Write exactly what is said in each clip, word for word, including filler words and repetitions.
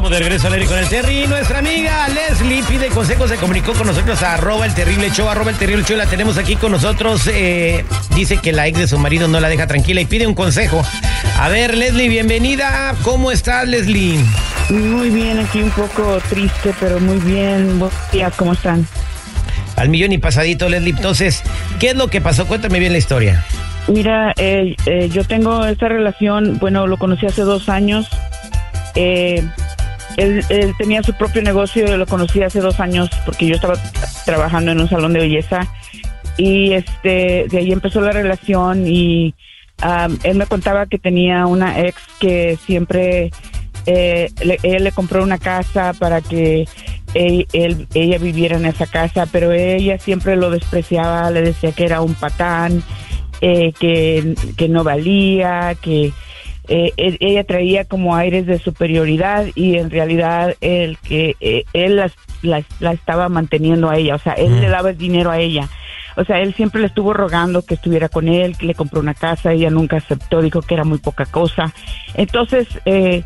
Estamos de regreso al aire con el Terry. Nuestra amiga Leslie pide consejos, se comunicó con nosotros a arroba el terrible show, arroba el terrible show, la tenemos aquí con nosotros. Eh, dice que la ex de su marido no la deja tranquila y pide un consejo. A ver, Leslie, bienvenida. ¿Cómo estás, Leslie? Muy bien, aquí un poco triste, pero muy bien. Buenos días, ¿cómo están? Al millón y pasadito, Leslie. Entonces, ¿qué es lo que pasó? Cuéntame bien la historia. Mira, eh, eh, yo tengo esta relación, bueno, lo conocí hace dos años. Eh, él, él tenía su propio negocio, yo lo conocí hace dos años porque yo estaba trabajando en un salón de belleza y este de ahí empezó la relación y um, él me contaba que tenía una ex que siempre eh, le, él le compró una casa para que él, él, ella viviera en esa casa, pero ella siempre lo despreciaba, le decía que era un patán, eh, que, que no valía, que Eh, él, ella traía como aires de superioridad y en realidad el que eh, él la, la, la estaba manteniendo a ella, o sea, él mm. le daba el dinero a ella, o sea, él siempre le estuvo rogando que estuviera con él, que le compró una casa, ella nunca aceptó, dijo que era muy poca cosa. Entonces eh,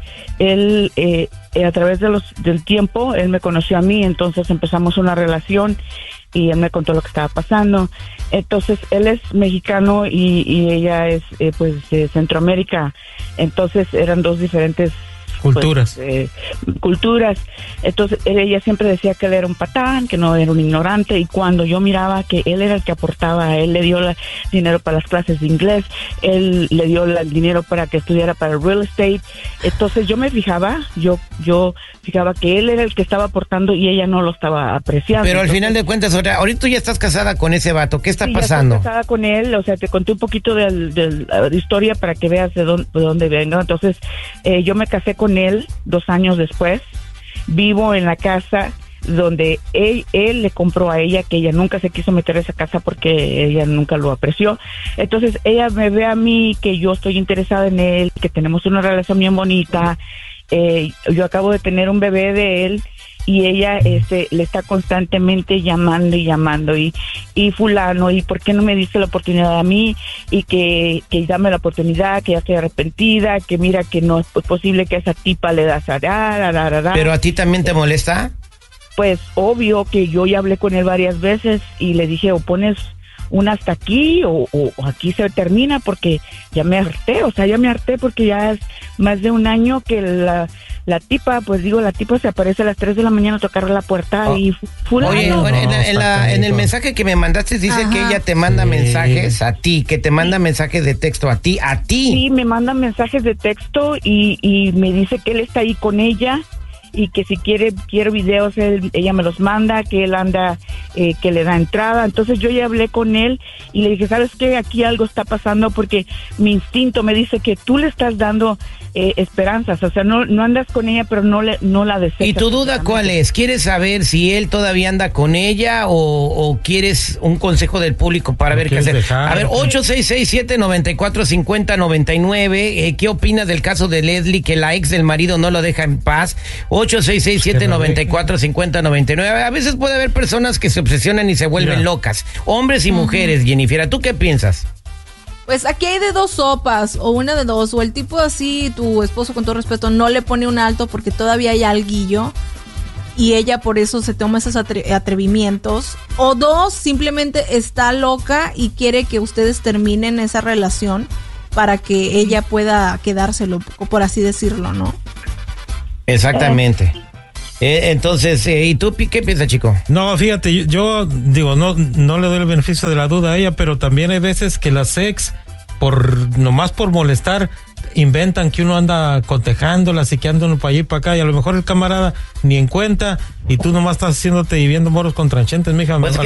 él eh, a través de los del tiempo él me conoció a mí, entonces empezamos una relación y él me contó lo que estaba pasando. Entonces él es mexicano y, y ella es eh, pues de Centroamérica, entonces eran dos diferentes culturas. Pues, eh, culturas. Entonces ella siempre decía que él era un patán, que no era un ignorante, y cuando yo miraba que él era el que aportaba, él le dio el dinero para las clases de inglés, él le dio el dinero para que estudiara para el real estate, entonces yo me fijaba, yo yo fijaba que él era el que estaba aportando y ella no lo estaba apreciando. Pero al entonces, final de cuentas, ahora, ahorita tú ya estás casada con ese vato, ¿qué está sí, pasando? Ya estoy casada con él, o sea, te conté un poquito de, de, de historia para que veas de dónde, de dónde vengo. Entonces eh, yo me casé con él dos años después, vivo en la casa donde él, él le compró a ella, que ella nunca se quiso meter a esa casa porque ella nunca lo apreció. Entonces ella me ve a mí que yo estoy interesada en él, que tenemos una relación bien bonita, eh, yo acabo de tener un bebé de él y ella este le está constantemente llamando y llamando y y fulano, y por qué no me diste la oportunidad a mí, y que que dame la oportunidad, que ya estoy arrepentida, que mira que no es posible que a esa tipa le das a dar, a dar, a dar. ¿Pero a ti también te molesta? Pues obvio que yo ya hablé con él varias veces y le dije, o pones una hasta aquí o, o, o aquí se termina, porque ya me harté, o sea, ya me harté porque ya es más de un año que la la tipa, pues digo, la tipa se aparece a las tres de la mañana a tocar la puerta oh. y fulano. Oye, no, en, en, la, en el mensaje que me mandaste dice Ajá. que ella te manda sí. mensajes a ti, que te manda sí. mensajes de texto a ti, a ti. Sí, me manda mensajes de texto y, y me dice que él está ahí con ella y que si quiere quiero videos él, ella me los manda, que él anda eh, que le da entrada. Entonces yo ya hablé con él y le dije, ¿sabes qué? Aquí algo está pasando porque mi instinto me dice que tú le estás dando eh, esperanzas, o sea, no no andas con ella, pero no le no la deseas. ¿Y tu duda cuál es? ¿Quieres saber si él todavía anda con ella o, o quieres un consejo del público para ver qué hacer? Dejar, a ver, ocho seis seis, siete nueve cuatro, cinco cero nueve nueve, eh, ¿qué opinas del caso de Leslie, que la ex del marido no lo deja en paz? ocho seis seis, siete nueve cuatro, cinco cero nueve nueve. A veces puede haber personas que se obsesionan y se vuelven Mira. locas, hombres y uh-huh. mujeres. Jennifer, ¿tú qué piensas? Pues aquí hay de dos sopas, o una de dos, o el tipo así, tu esposo con todo respeto, no le pone un alto porque todavía hay alguillo y ella por eso se toma esos atre- atrevimientos, o dos, simplemente está loca y quiere que ustedes terminen esa relación para que ella pueda quedárselo, por así decirlo, ¿no? Exactamente. Eh, entonces, eh, ¿y tú qué piensas, chico? No, fíjate, yo, yo digo, no no le doy el beneficio de la duda a ella, pero también hay veces que las ex, por nomás por molestar, inventan que uno anda cotejándolas y que anda uno para allí y para acá, y a lo mejor el camarada ni en cuenta, y tú nomás estás haciéndote y viendo moros con tranchentes, mija. Pues que